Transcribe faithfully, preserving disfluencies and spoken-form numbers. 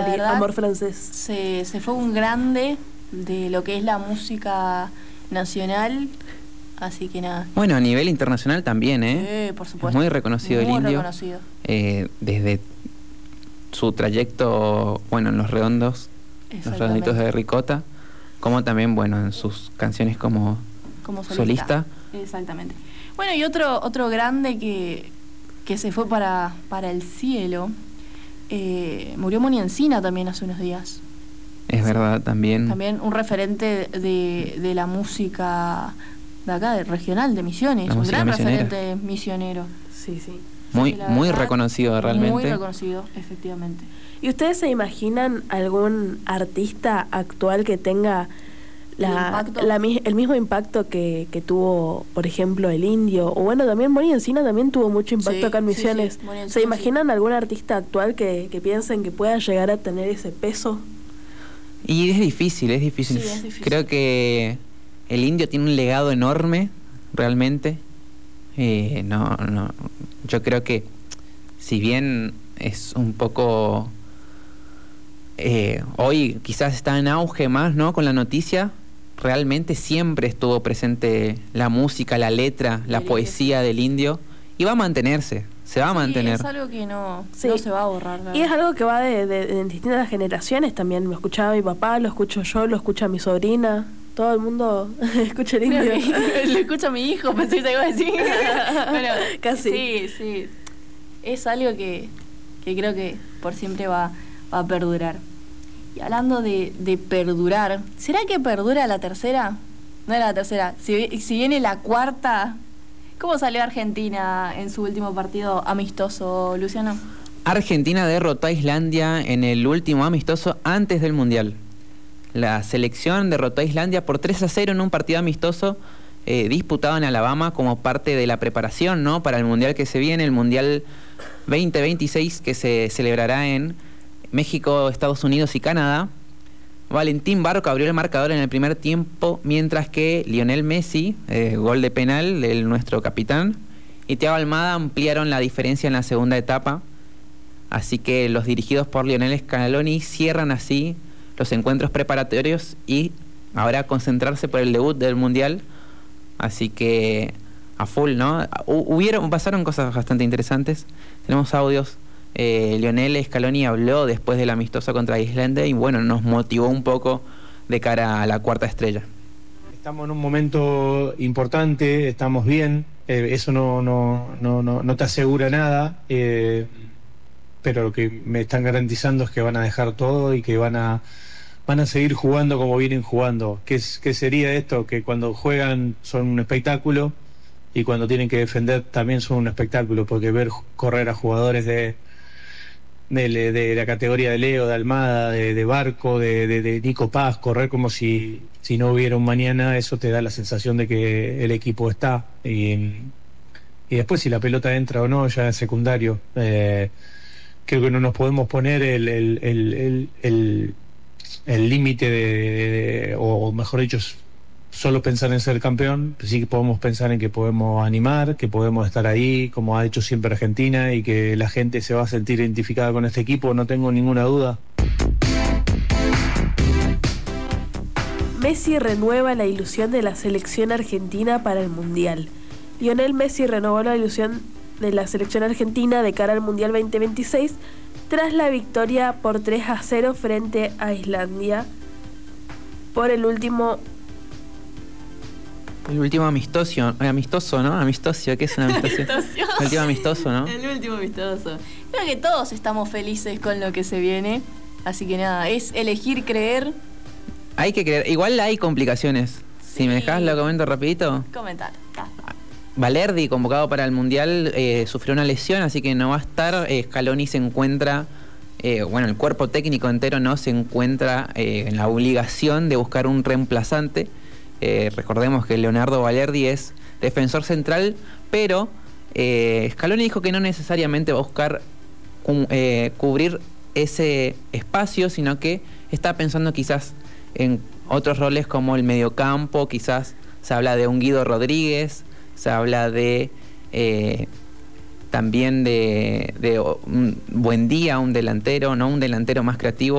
verdad, Amor Francés. Se, se fue un grande de lo que es la música nacional, así que nada. Bueno, a nivel internacional también, ¿eh? Sí, por supuesto. Muy reconocido Muy el indio. reconocido. Eh, desde su trayecto, bueno, en Los Redondos, Los Redonditos de Ricota, como también, bueno, en sus canciones como, como solista. solista. Exactamente. Bueno, y otro, otro grande que, que se fue para, para el cielo, eh, murió Moni Encina también hace unos días. Es sí. verdad, también. También un referente de, de la música de acá, de regional, de Misiones, un gran misionera. referente misionero. Sí, sí. Muy, sí, muy verdad, reconocido realmente. Muy reconocido, efectivamente. ¿Y ustedes se imaginan algún artista actual que tenga la, la, el mismo impacto que, que tuvo, por ejemplo, el indio? O bueno, también Moni Encina también tuvo mucho impacto sí, acá en Misiones. Sí, sí. ¿Se imaginan sí. algún artista actual que, que piensen que pueda llegar a tener ese peso? Y es difícil, es difícil. Sí, es difícil. Creo que el indio tiene un legado enorme, realmente. Eh, no, no. Yo creo que, si bien es un poco... Eh, hoy quizás está en auge más, ¿no? Con la noticia, realmente siempre estuvo presente la música, la letra, la poesía del indio, y va a mantenerse, se va sí, a mantener. Es algo que no, sí. no se va a borrar, ¿verdad? Y es algo que va de, de, de distintas generaciones también. Lo escuchaba mi papá, lo escucho yo, lo escucha mi sobrina. Todo el mundo escucha el indio. Lo escucha mi hijo, pensé que te iba a decir. Pero, casi. Sí, sí. Es algo que, que creo que por siempre va, va a perdurar. Y hablando de, de perdurar, ¿será que perdura la tercera? No era la tercera. Si, si viene la cuarta, ¿cómo salió Argentina en su último partido amistoso, Luciano? Argentina derrotó a Islandia en el último amistoso antes del Mundial. La selección derrotó a Islandia por tres a cero en un partido amistoso eh, disputado en Alabama como parte de la preparación, ¿no? Para el Mundial que se viene, el Mundial veinte veintiséis, que se celebrará en México, Estados Unidos y Canadá. Valentín Barco abrió el marcador en el primer tiempo, mientras que Lionel Messi, eh, gol de penal de nuestro capitán, y Thiago Almada ampliaron la diferencia en la segunda etapa. Así que los dirigidos por Lionel Scaloni cierran así los encuentros preparatorios y ahora concentrarse por el debut del Mundial. Así que a full, ¿no? Hubieron, pasaron cosas bastante interesantes. Tenemos audios. Eh, Lionel Scaloni habló después del amistoso contra Islandia y bueno, nos motivó un poco de cara a la cuarta estrella. Estamos en un momento importante, estamos bien, eh, eso no, no, no, no, no te asegura nada, eh, pero lo que me están garantizando es que van a dejar todo y que van a van a seguir jugando como vienen jugando. ¿Qué, qué sería esto? Que cuando juegan son un espectáculo y cuando tienen que defender también son un espectáculo, porque ver correr a jugadores de de, de la categoría de Leo, de Almada, de, de Barco, de, de, de Nico Paz, correr como si, si no hubiera un mañana, eso te da la sensación de que el equipo está. Y, y después si la pelota entra o no, ya es secundario. Eh, creo que no nos podemos poner el el el el, el, el límite de, de, de, o mejor dicho, solo pensar en ser campeón. Sí que podemos pensar en que podemos animar, que podemos estar ahí, como ha hecho siempre Argentina, y que la gente se va a sentir identificada con este equipo, no tengo ninguna duda. Messi renueva la ilusión de la selección argentina para el Mundial. Lionel Messi renovó la ilusión de la selección argentina de cara al Mundial veinte veintiséis tras la victoria por tres a cero frente a Islandia por el último El último amistoso, amistoso, ¿no? Amistoso, ¿qué es un amistoso? El último amistoso, ¿no? El último amistoso. Creo que todos estamos felices con lo que se viene, así que nada, es elegir creer. Hay que creer, igual hay complicaciones. Sí. Si me dejás lo comento rapidito. Comentar. Ah. Valerdi, convocado para el Mundial, eh, sufrió una lesión, así que no va a estar. Eh, Scaloni se encuentra, eh, bueno, el cuerpo técnico entero no se encuentra eh, en la obligación de buscar un reemplazante. Eh, recordemos que Leonardo Valerdi es defensor central, pero eh, Scaloni dijo que no necesariamente va a buscar cu eh, cubrir ese espacio, sino que está pensando quizás en otros roles como el mediocampo. Quizás se habla de un Guido Rodríguez, se habla de eh, también de, de un Buendía, un delantero, ¿no? Un delantero más creativo.